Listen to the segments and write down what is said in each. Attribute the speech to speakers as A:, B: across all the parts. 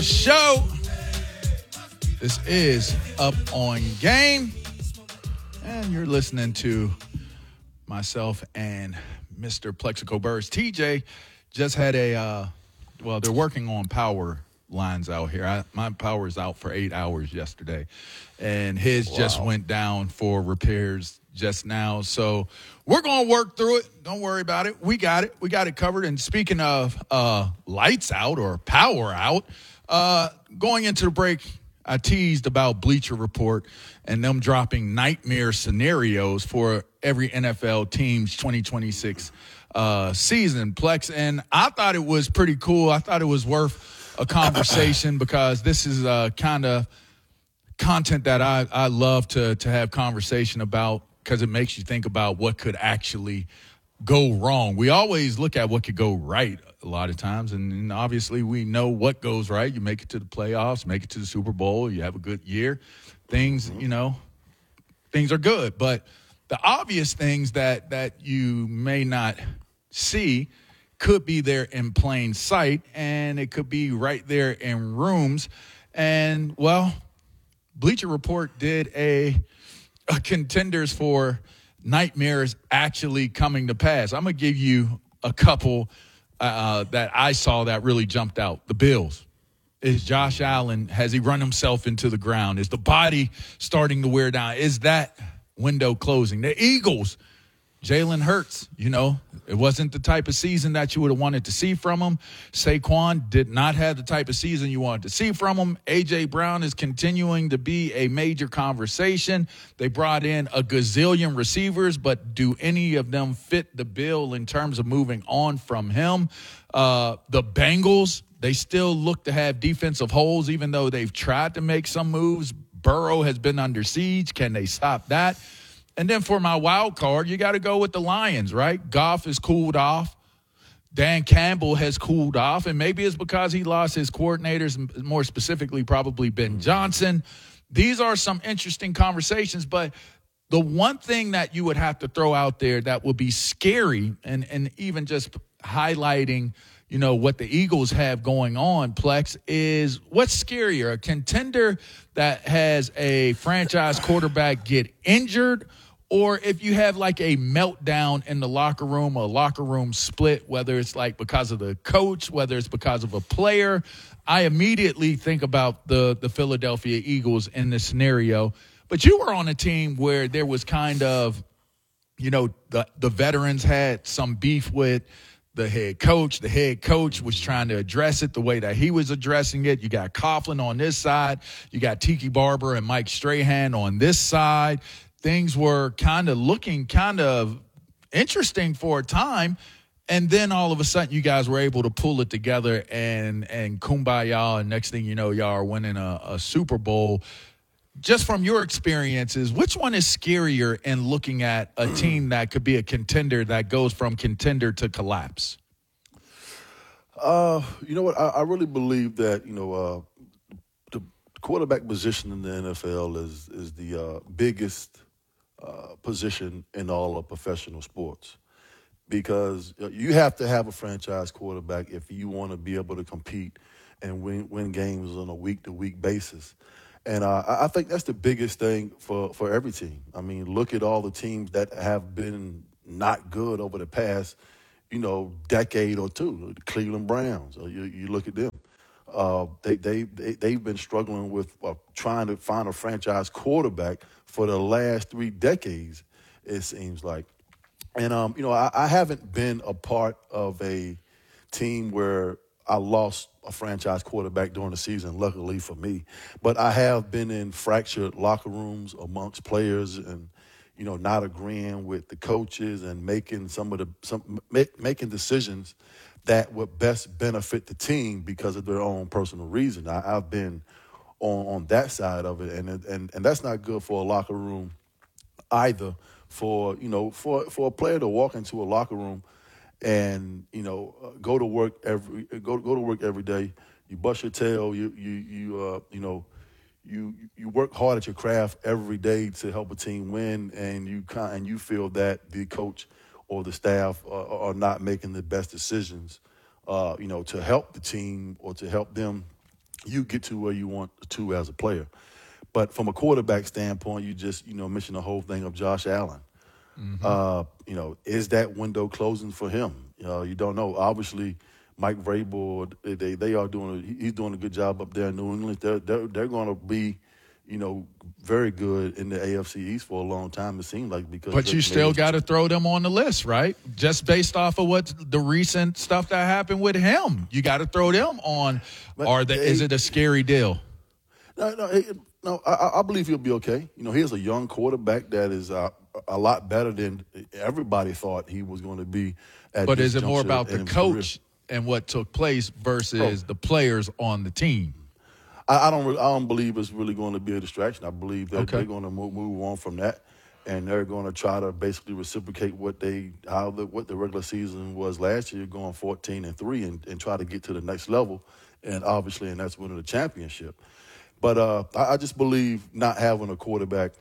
A: Show. This is Up on Game, and you're listening to myself and Mr. Plexico Burrs. TJ just had they're working on power lines out here. My power is out for 8 hours yesterday, and his just went down for repairs just now. So we're going to work through it. Don't worry about it. We got it. We got it covered. And speaking of lights out or power out, going into the break, I teased about Bleacher Report and them dropping nightmare scenarios for every NFL team's 2026 season, Plex. And I thought it was pretty cool. I thought it was worth a conversation because this is kind of content that I love to have conversation about because it makes you think about what could actually go wrong. We always look at what could go right a lot of times, and obviously we know what goes right. You make it to the playoffs, make it to the Super Bowl, you have a good year. Things are good. But the obvious things that you may not see could be there in plain sight, and it could be right there in rooms. And, well, Bleacher Report did a contenders for nightmares actually coming to pass. I'm going to give you a couple that I saw that really jumped out. The Bills. Is Josh Allen, has he run himself into the ground? Is the body starting to wear down? Is that window closing? The Eagles, Jalen Hurts, it wasn't the type of season that you would have wanted to see from him. Saquon did not have the type of season you wanted to see from him. A.J. Brown is continuing to be a major conversation. They brought in a gazillion receivers, but do any of them fit the bill in terms of moving on from him? The Bengals, they still look to have defensive holes, even though they've tried to make some moves. Burrow has been under siege. Can they stop that? And then for my wild card, you got to go with the Lions, right? Goff has cooled off. Dan Campbell has cooled off, and maybe it's because he lost his coordinators, more specifically probably Ben Johnson. These are some interesting conversations, but the one thing that you would have to throw out there that would be scary and even just highlighting what the Eagles have going on, Plex, is what's scarier, a contender that has a franchise quarterback get injured, or if you have like a meltdown in the locker room, a locker room split, whether it's like because of the coach, whether it's because of a player. I immediately think about the Philadelphia Eagles in this scenario. But you were on a team where there was kind of, the veterans had some beef with the head coach. The head coach was trying to address it the way that he was addressing it. You got Coughlin on this side. You got Tiki Barber and Mike Strahan on this side. Things were kind of looking kind of interesting for a time. And then all of a sudden you guys were able to pull it together and kumbaya. And next thing you know, y'all are winning a Super Bowl. Just from your experiences, which one is scarier in looking at a team that could be a contender that goes from contender to collapse?
B: You know what? I really believe that, the quarterback position in the NFL is the biggest position in all of professional sports because you have to have a franchise quarterback if you want to be able to compete and win games on a week-to-week basis. And I think that's the biggest thing for every team. I mean, look at all the teams that have been not good over the past, decade or two. The Cleveland Browns, you look at them. They've been struggling with trying to find a franchise quarterback for the last 3 decades, it seems like. And, I haven't been a part of a team where I lost a franchise quarterback during the season, luckily for me. But I have been in fractured locker rooms amongst players and, not agreeing with the coaches and making making decisions that would best benefit the team because of their own personal reason. I've been on that side of it, and that's not good for a locker room either. For a player to walk into a locker room and go to work every day. You bust your tail. You work hard at your craft every day to help a team win, and you feel that the coach or the staff are not making the best decisions, to help the team or to help them you get to where you want to as a player. But from a quarterback standpoint, you just, mentioned the whole thing of Josh Allen. Is that window closing for him? You don't know. Obviously, Mike Vrabel, they are he's doing a good job up there in New England. They're going to be, very good in the AFC East for a long time, it seems like.
A: But you still got to throw them on the list, right? Just based off of what the recent stuff that happened with him. You got to throw them on. Is it a scary deal?
B: No, I believe he'll be okay. He's a young quarterback that is a lot better than everybody thought he was going to be.
A: But is it more about the coach and what took place versus the players on the team?
B: I don't believe it's really going to be a distraction. I believe that they're going to move on from that, and they're going to try to basically reciprocate what the regular season was last year, going 14-3, and try to get to the next level, and that's winning the championship. But I just believe not having a quarterback,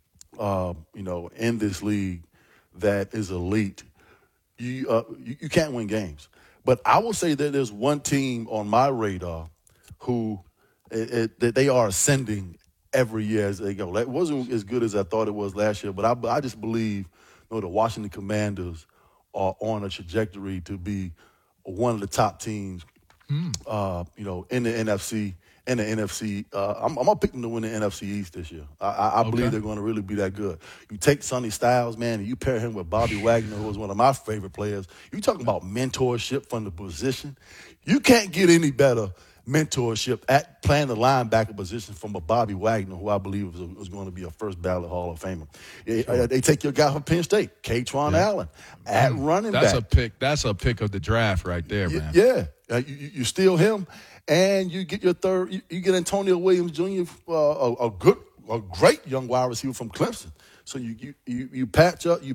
B: in this league that is elite, you can't win games. But I will say that there's one team on my radar who they are ascending every year as they go. That wasn't as good as I thought it was last year, but I just believe the Washington Commanders are on a trajectory to be one of the top teams, in the NFC. And the NFC, I'm going to pick them to win the NFC East this year. I believe they're going to really be that good. You take Sonny Styles, man, and you pair him with Bobby Wagner, who was one of my favorite players. You're talking about mentorship from the position. You can't get any better mentorship at playing the linebacker position from a Bobby Wagner, who I believe is going to be a first ballot Hall of Famer. They take your guy from Penn State, Kaytron Allen, at running back.
A: That's a pick of the draft right there, man.
B: Yeah. You steal him, and you get your third. You get Antonio Williams Jr., a great young wide receiver from Clemson. So you patch up,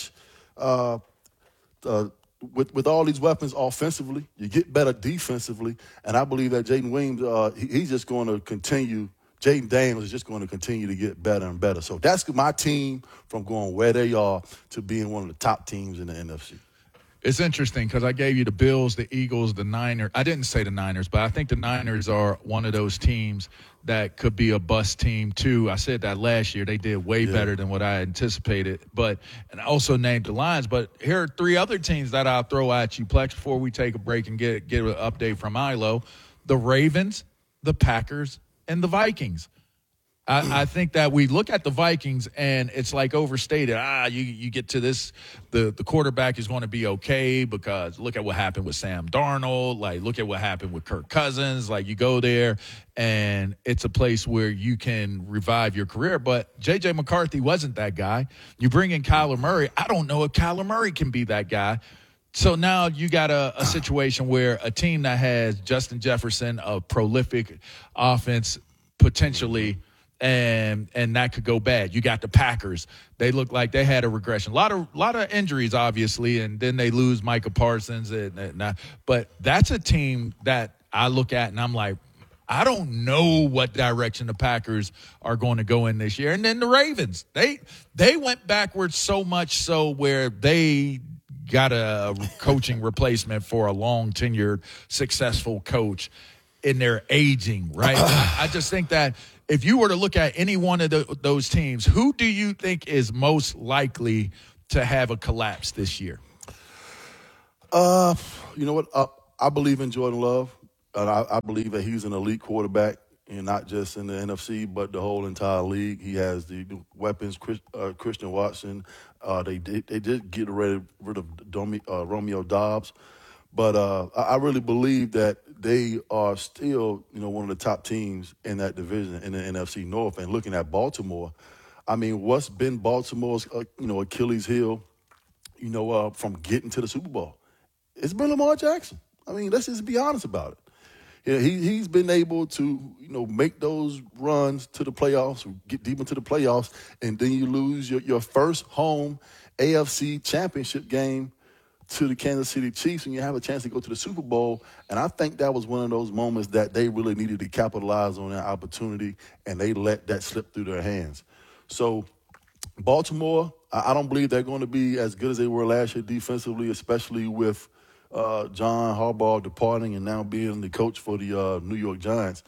B: with all these weapons offensively, you get better defensively, and I believe that Jaden Williams, he's just going to continue. Jaden Daniels is just going to continue to get better and better. So that's my team from going where they are to being one of the top teams in the NFC.
A: It's interesting because I gave you the Bills, the Eagles, the Niners. I didn't say the Niners, but I think the Niners are one of those teams that could be a bust team too. I said that last year. They did way better than what I anticipated. And I also named the Lions. But here are three other teams that I'll throw at you, Plex, before we take a break and get an update from Ilo. The Ravens, the Packers, and the Vikings. I think that we look at the Vikings and it's like overstated. You get to this, the quarterback is going to be okay because look at what happened with Sam Darnold. Like, look at what happened with Kirk Cousins. Like, you go there and it's a place where you can revive your career. But J.J. McCarthy wasn't that guy. You bring in Kyler Murray. I don't know if Kyler Murray can be that guy. So now you got a situation where a team that has Justin Jefferson, a prolific offense potentially – and that could go bad. You got the Packers. They look like they had a regression. A lot of injuries, obviously, and then they lose Micah Parsons. But that's a team that I look at and I'm like, I don't know what direction the Packers are going to go in this year. And then the Ravens, they went backwards so much so where they got a coaching replacement for a long-tenured, successful coach in their aging, right? I just think that if you were to look at any one of those teams, who do you think is most likely to have a collapse this year?
B: You know what? I believe in Jordan Love. And I believe that he's an elite quarterback, and not just in the NFC, but the whole entire league. He has the weapons, Christian Watson. They did get rid of Romeo Doubs. But I really believe that they are still, one of the top teams in that division in the NFC North. And looking at Baltimore, I mean, what's been Baltimore's, Achilles heel, from getting to the Super Bowl? It's been Lamar Jackson. I mean, let's just be honest about it. He's been able to, make those runs to the playoffs, get deep into the playoffs, and then you lose your first home AFC championship game to the Kansas City Chiefs, and you have a chance to go to the Super Bowl. And I think that was one of those moments that they really needed to capitalize on that opportunity, and they let that slip through their hands. So Baltimore, I don't believe they're going to be as good as they were last year defensively, especially with John Harbaugh departing and now being the coach for the New York Giants.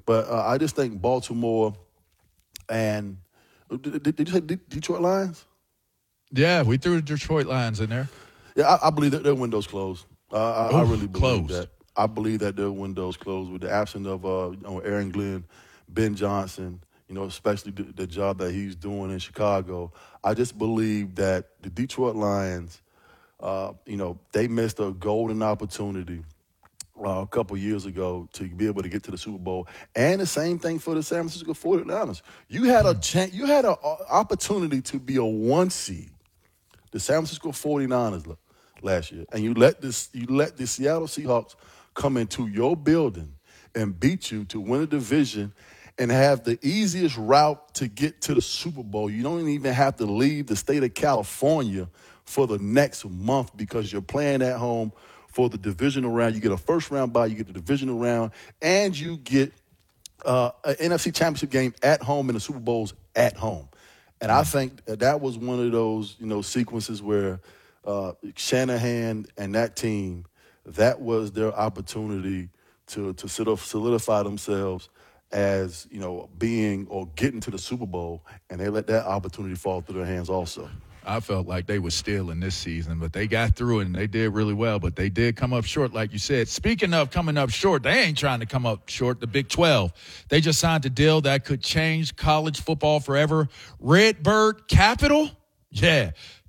B: But I just think Baltimore and did you say Detroit Lions?
A: Yeah, we threw the Detroit Lions in there.
B: Yeah, I believe that their window's closed. I really believe
A: closed.
B: that. I believe that their window's closed with the absence of Aaron Glenn, Ben Johnson, especially the job that he's doing in Chicago. I just believe that the Detroit Lions, they missed a golden opportunity a couple years ago to be able to get to the Super Bowl. And the same thing for the San Francisco 49ers. You had a chance, you had an opportunity to be a 1 seed, the San Francisco 49ers last year, and you let the Seattle Seahawks come into your building and beat you to win a division and have the easiest route to get to the Super Bowl. You don't even have to leave the state of California for the next month because you're playing at home for the divisional round. You get a first-round bye, you get the divisional round, and you get an NFC Championship game at home and the Super Bowls at home. And I think that was one of those, sequences where Shanahan and that team, that was their opportunity to sort of solidify themselves as, being or getting to the Super Bowl, and they let that opportunity fall through their hands also.
A: I felt like they were stealing this season, but they got through it, and they did really well. But they did come up short, like you said. Speaking of coming up short, they ain't trying to come up short. The Big 12, they just signed a deal that could change college football forever. Redbird Capital, yeah,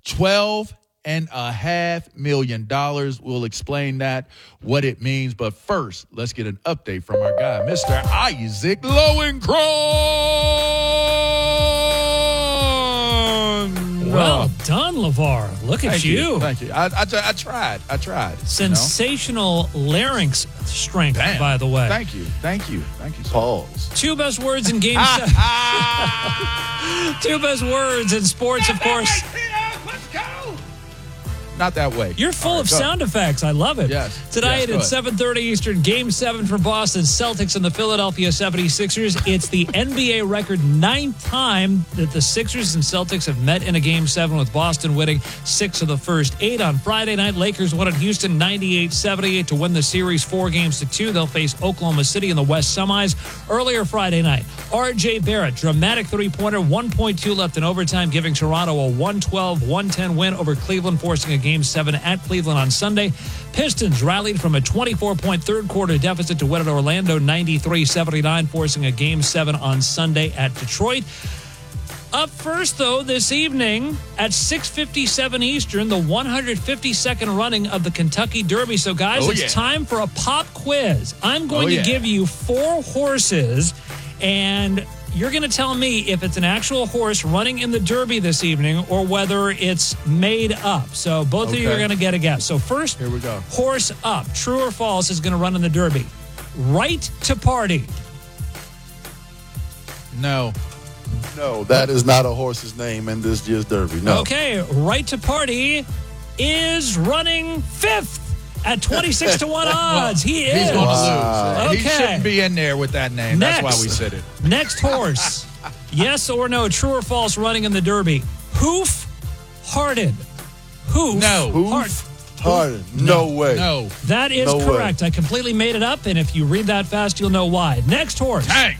A: $12.5 million. We'll explain what it means. But first, let's get an update from our guy, Mr. Isaac Lowenkron.
C: Well done, LeVar. Look at you.
A: Thank you. I tried.
C: Sensational larynx strength, by the way.
A: Thank you. Sir.
B: Pause.
C: Two best words in Game 7. Two best words in sports, of course.
A: Let's go. Not that way.
C: You're full of sound effects. I love it.
A: Yes.
C: Tonight at 7:30 Eastern, Game 7 for Boston Celtics and the Philadelphia 76ers. It's the NBA record 9th time that the Sixers and Celtics have met in a Game 7, with Boston winning 6 of the first 8. On Friday night, Lakers won at Houston 98-78 to win the series 4-2. They'll face Oklahoma City in the West semis. Earlier Friday night, R.J. Barrett, dramatic three-pointer, 1.2 left in overtime, giving Toronto a 112-110 win over Cleveland, forcing a Game 7 at Cleveland on Sunday. Pistons rallied from a 24-point third-quarter deficit to win at Orlando 93-79, forcing a Game 7 on Sunday at Detroit. Up first, though, this evening at 6:57 Eastern, the 152nd running of the Kentucky Derby. So, guys, it's time for a pop quiz. I'm going to give you 4 horses, and you're going to tell me if it's an actual horse running in the Derby this evening or whether it's made up. So both of you are going to get a guess. So first,
A: here we go.
C: Horse up. True or false is going to run in the Derby. Right to Party.
A: No,
B: that is not a horse's name in this year's Derby. No.
C: Okay, Right to Party is running 5th. At 26-1 odds. He is.
A: He's going to lose.
C: Okay.
A: He shouldn't be in there with that name.
C: Next.
A: That's why we said it.
C: Next horse. Yes or no, true or false, running in the Derby. Hoof Hearted. Hoof.
A: No.
B: Hearted. No way.
A: No.
C: That is correct. I completely made it up, and if you read that fast, you'll know why. Next horse.
A: Dang.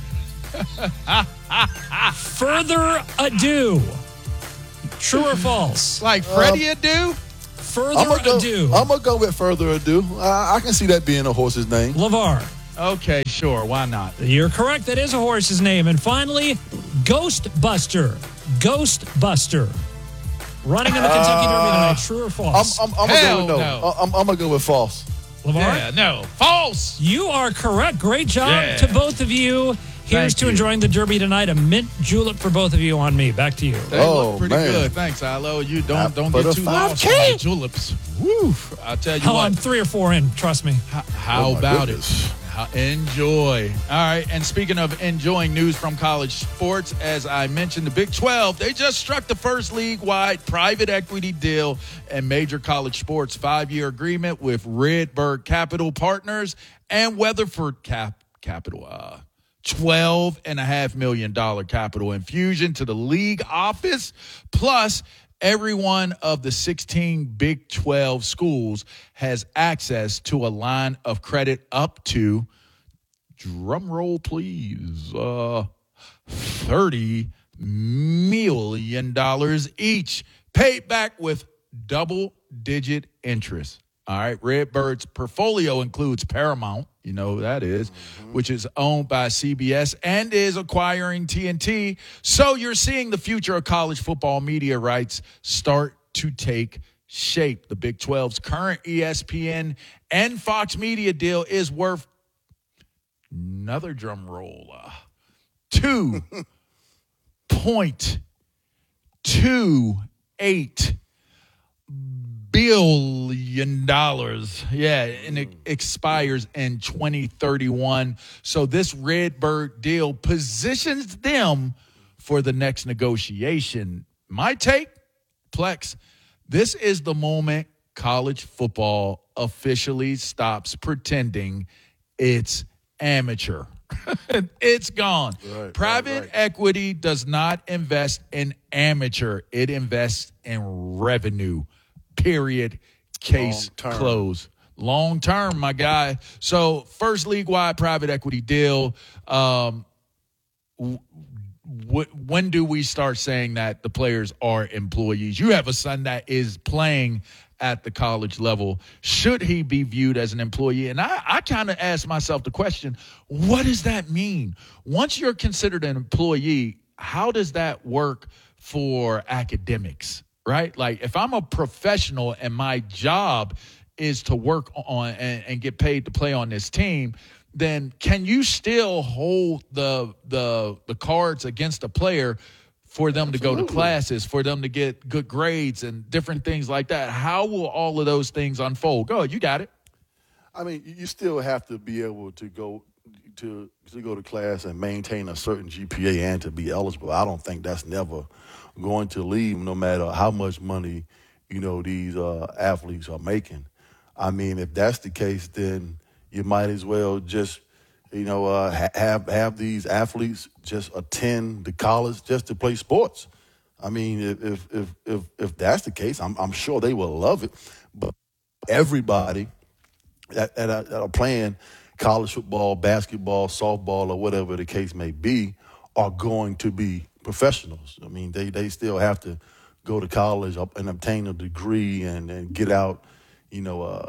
C: Further Ado. True or false?
A: Like Freddie Ado?
C: Further Ado.
B: I'm going to go with Further Ado. I can see that being a horse's name.
C: LeVar.
A: Okay, sure. Why not?
C: You're correct. That is a horse's name. And finally, Ghostbuster. Ghostbuster. Running in the Kentucky Derby tonight. True or false?
B: I'm going to go with no. I'm going to go with false.
C: LeVar?
A: Yeah, no. False.
C: You are correct. Great job to both of you. Here's
A: Thank
C: to
A: you.
C: enjoying the Derby tonight. A mint julep for both of you on me. Back to you.
A: They look pretty good. Thanks, Ilo. You don't get too lost on the tulips. Woo! I'll tell you what.
C: I'm 3 or 4 in. Trust me.
A: How about it? Enjoy. All right. And speaking of enjoying news from college sports, as I mentioned, the Big 12, they just struck the first league-wide private equity deal in major college sports. 5-year agreement with Redbird Capital Partners and Weatherford Capital. $12.5 million capital infusion to the league office, plus every one of the 16 Big 12 schools has access to a line of credit up to drum roll, please. $30 million each, paid back with double-digit interest. All right, Redbird's portfolio includes Paramount, you know who that is, which is owned by CBS and is acquiring TNT. So you're seeing the future of college football media rights start to take shape. The Big 12's current ESPN and Fox Media deal is worth, another drum roll, $2.28 billion. Yeah, and it expires in 2031. So this Redbird deal positions them for the next negotiation. My take, Plex, this is the moment college football officially stops pretending it's amateur. It's gone. Private equity does not invest in amateur. It invests in revenue. Period. Case closed. Long term, my guy. So first league-wide private equity deal. When do we start saying that the players are employees? You have a son that is playing at the college level. Should he be viewed as an employee? And I kind of ask myself the question, what does that mean? Once you're considered an employee, how does that work for academics, right? Like if I'm a professional and my job is to work on and get paid to play on this team, then can you still hold the cards against a player for them to go to classes, for them to get good grades and different things like that? How will all of those things unfold? Go ahead, you got it.
B: I mean, you still have to be able to go to class and maintain a certain GPA and to be eligible. I don't think that's never going to leave, no matter how much money, these athletes are making. I mean, if that's the case, then you might as well just, have these athletes just attend the college just to play sports. I mean, if that's the case, I'm sure they will love it. But everybody that are playing college football, basketball, softball, or whatever the case may be, are going to be professionals. I mean, they still have to go to college and obtain a degree and get out, in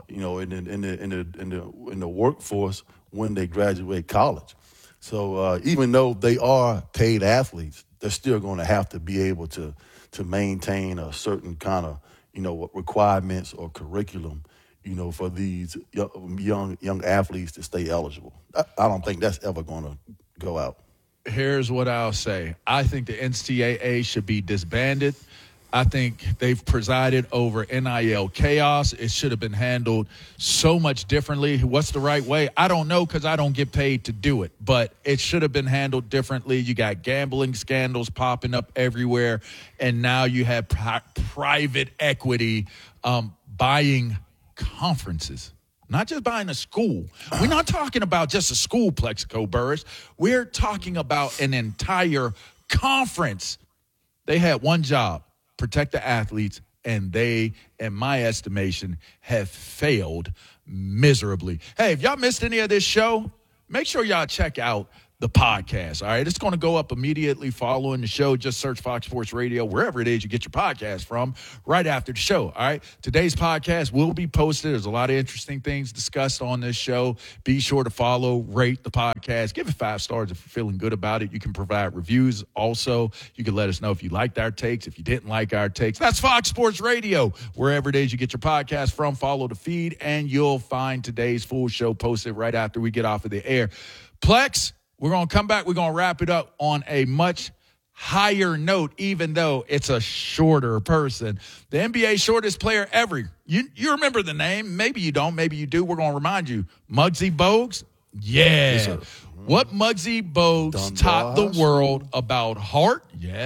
B: the workforce when they graduate college. So even though they are paid athletes, they're still going to have to be able to maintain a certain kind of, requirements or curriculum, for these young athletes to stay eligible. I don't think that's ever going to go out.
A: Here's what I'll say. I think the NCAA should be disbanded. I think they've presided over NIL chaos. It should have been handled so much differently. What's the right way? I don't know because I don't get paid to do it, but it should have been handled differently. You got gambling scandals popping up everywhere, and now you have private equity buying conferences. Not just buying a school. We're not talking about just a school, Plexico Burris. We're talking about an entire conference. They had one job: protect the athletes, and they, in my estimation, have failed miserably. Hey, if y'all missed any of this show, make sure y'all check out the podcast, all right? It's going to go up immediately following the show. Just search Fox Sports Radio, wherever it is you get your podcast from, right after the show, all right? Today's podcast will be posted. There's a lot of interesting things discussed on this show. Be sure to follow, rate the podcast. Give it 5 stars if you're feeling good about it. You can provide reviews. Also, you can let us know if you liked our takes, if you didn't like our takes. That's Fox Sports Radio, wherever it is you get your podcast from. Follow the feed, and you'll find today's full show posted right after we get off of the air. Plex, we're going to come back. We're going to wrap it up on a much higher note, even though it's a shorter person. The NBA shortest player ever. You remember the name. Maybe you don't. Maybe you do. We're going to remind you. Muggsy Bogues? Yeah. Yes, what Muggsy Bogues taught the world about heart,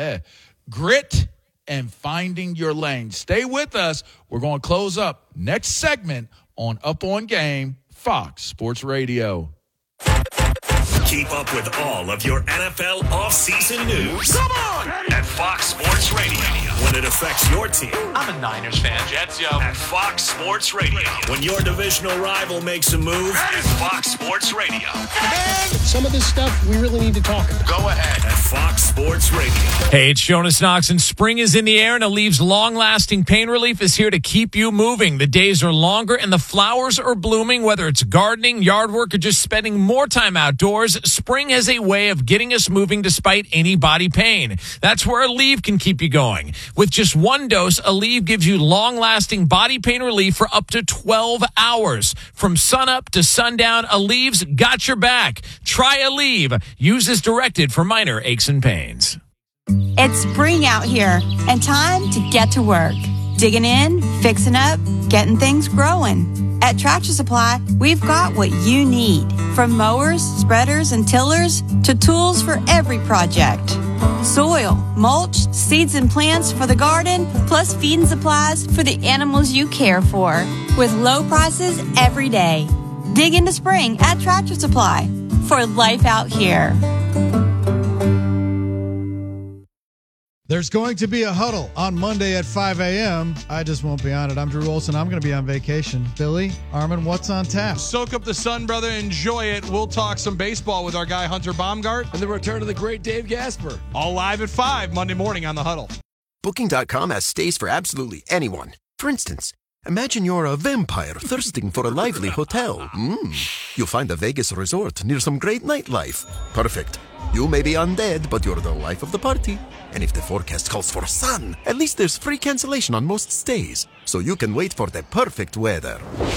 A: grit, and finding your lane. Stay with us. We're going to close up next segment on Up On Game, Fox Sports Radio.
D: Keep up with all of your NFL offseason news. Come on! At Fox Sports Radio. When it affects your team.
E: I'm a Niners fan, Jets, yo.
D: At Fox Sports Radio. When your divisional rival makes a move. At Fox Sports Radio.
F: And some of this stuff we really need to talk about.
D: Go ahead. At Fox Sports Radio.
C: Hey, it's Jonas Knox, and spring is in the air, and Aleve's long-lasting pain relief is here to keep you moving. The days are longer, and the flowers are blooming. Whether it's gardening, yard work, or just spending more time outdoors, spring has a way of getting us moving despite any body pain. That's where Aleve can keep you going. With just one dose, Aleve gives you long-lasting body pain relief for up to 12 hours. From sunup to sundown, Aleve's got your back. Try Aleve. Use as directed for minor aches and pains.
G: It's spring out here and time to get to work. Digging in, fixing up, getting things growing. At Tractor Supply, we've got what you need. From mowers, spreaders, and tillers to tools for every project. Soil, mulch, seeds and plants for the garden, plus feeding supplies for the animals you care for. With low prices every day. Dig into spring at Tractor Supply for life out here.
H: There's going to be a huddle on Monday at 5 a.m. I just won't be on it. I'm Drew Olson. I'm going to be on vacation. Billy, Armin, what's on tap?
I: Soak up the sun, brother. Enjoy it. We'll talk some baseball with our guy, Hunter Baumgart.
J: And the return of the great Dave Gasper.
I: All live at 5 Monday morning on The Huddle.
K: Booking.com has stays for absolutely anyone. For instance, imagine you're a vampire thirsting for a lively hotel. You'll find a Vegas resort near some great nightlife. Perfect. You may be undead, but you're the life of the party. And if the forecast calls for sun, at least there's free cancellation on most stays, so you can wait for the perfect weather.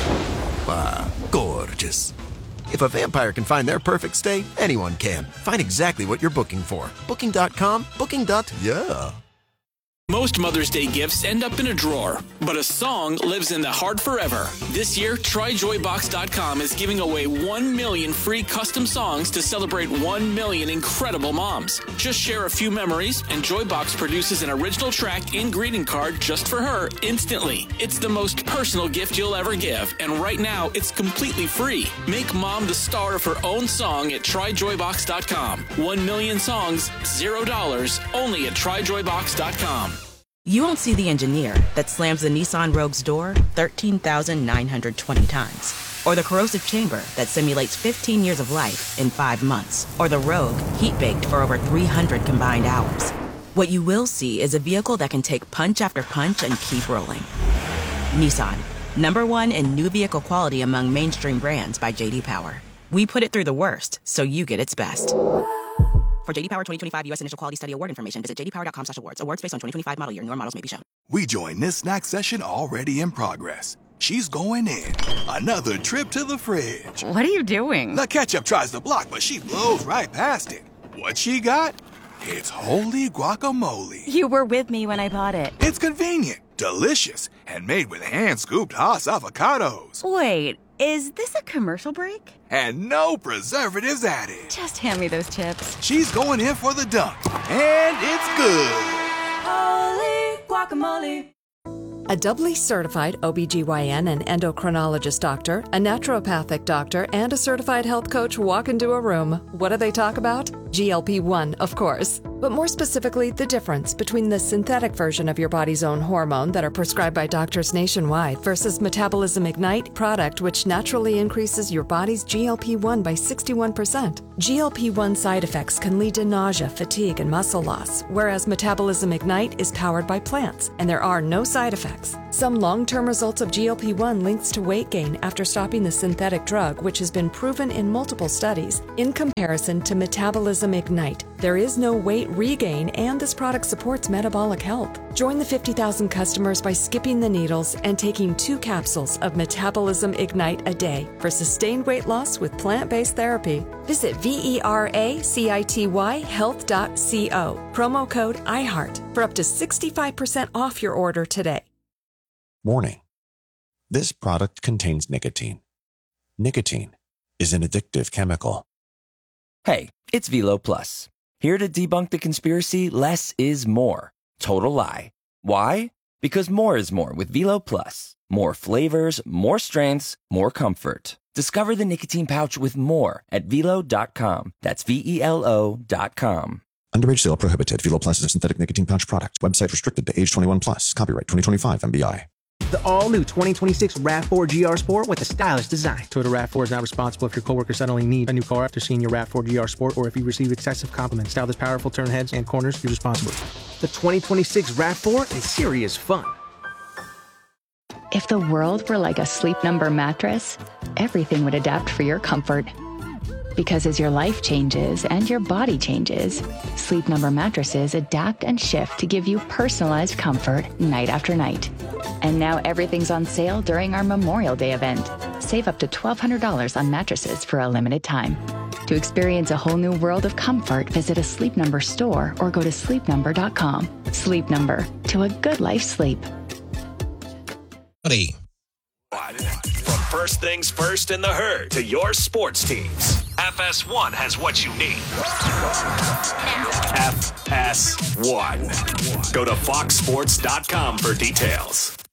K: Gorgeous. If a vampire can find their perfect stay, anyone can. Find exactly what you're booking for. Booking.com, booking.yeah.
E: Most Mother's Day gifts end up in a drawer, but a song lives in the heart forever. This year, TryJoyBox.com is giving away 1 million free custom songs to celebrate 1 million incredible moms. Just share a few memories, and Joybox produces an original track and greeting card just for her instantly. It's the most personal gift you'll ever give, and right now, it's completely free. Make mom the star of her own song at TryJoyBox.com. 1 million songs, $0, only at TryJoyBox.com.
L: You won't see the engineer that slams the Nissan Rogue's door 13,920 times. Or the corrosive chamber that simulates 15 years of life in 5 months. Or the Rogue heat-baked for over 300 combined hours. What you will see is a vehicle that can take punch after punch and keep rolling. Nissan, #1 in new vehicle quality among mainstream brands by J.D. Power. We put it through the worst, so you get its best. For J.D. Power 2025 U.S. Initial Quality Study Award information, visit jdpower.com/awards. Awards based on 2025 model year. Newer models may be shown.
M: We join this snack session already in progress. She's going in. Another trip to the fridge.
N: What are you doing?
M: The ketchup tries to block, but she blows right past it. What she got? It's holy guacamole.
N: You were with me when I bought it.
M: It's convenient, delicious, and made with hand-scooped Haas avocados.
N: Wait, is this a commercial break?
M: And no preservatives added.
N: Just hand me those chips.
M: She's going in for the dunk, and it's good.
O: Holy guacamole. A doubly certified OBGYN and endocrinologist doctor, a naturopathic doctor, and a certified health coach walk into a room. What do they talk about? GLP-1, of course. But more specifically, the difference between the synthetic version of your body's own hormone that are prescribed by doctors nationwide versus Metabolism Ignite product, which naturally increases your body's GLP-1 by 61%. GLP-1 side effects can lead to nausea, fatigue, and muscle loss, whereas Metabolism Ignite is powered by plants, and there are no side effects. Some long-term results of GLP-1 links to weight gain after stopping the synthetic drug, which has been proven in multiple studies. In comparison to Metabolism Ignite, there is no weight regain, and this product supports metabolic health. Join the 50,000 customers by skipping the needles and taking 2 capsules of Metabolism Ignite a day for sustained weight loss with plant-based therapy. Visit VERACITYhealth.co. Promo code IHEART for up to 65% off your order today.
P: Warning. This product contains nicotine. Nicotine is an addictive chemical.
Q: Hey, it's Velo Plus. Here to debunk the conspiracy, less is more. Total lie. Why? Because more is more with Velo Plus. More flavors, more strengths, more comfort. Discover the nicotine pouch with more at Velo.com. That's VELO.com.
P: Underage sale prohibited. Velo Plus is a synthetic nicotine pouch product. Website restricted to age 21 plus. Copyright 2025 MBI.
R: The all-new 2026 RAV4 GR Sport with a stylish design. Toyota RAV4 is not responsible if your coworker suddenly needs a new car after seeing your RAV4 GR Sport or if you receive excessive compliments. Style this powerful, turn heads and corners, use responsibly. The 2026 RAV4 is serious fun.
S: If the world were like a Sleep Number mattress, everything would adapt for your comfort. Because as your life changes and your body changes, Sleep Number mattresses adapt and shift to give you personalized comfort night after night. And now everything's on sale during our Memorial Day event. Save up to $1,200 on mattresses for a limited time. To experience a whole new world of comfort, visit a Sleep Number store or go to sleepnumber.com. Sleep Number, to a good life sleep.
D: From first things first in the herd to your sports teams, FS1 has what you need. FS1. Go to foxsports.com for details.